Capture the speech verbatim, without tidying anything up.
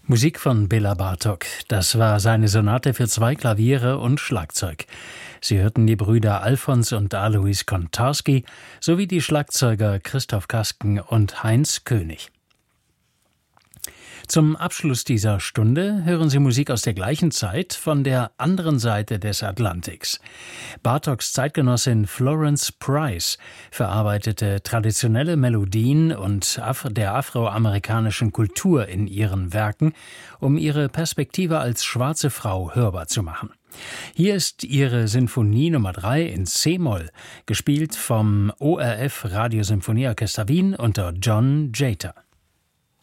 Musik von Béla Bartók. Das war seine Sonate für zwei Klaviere und Schlagzeug. Sie hörten die Brüder Alfons und Alois Kontarski sowie die Schlagzeuger Christoph Kasken und Heinz König. Zum Abschluss dieser Stunde hören Sie Musik aus der gleichen Zeit von der anderen Seite des Atlantiks. Bartóks Zeitgenossin Florence Price verarbeitete traditionelle Melodien und der afroamerikanischen Kultur in ihren Werken, um ihre Perspektive als schwarze Frau hörbar zu machen. Hier ist ihre Sinfonie Nummer drei in C-Moll, gespielt vom O R F Radiosymphonieorchester Wien unter John Jeter.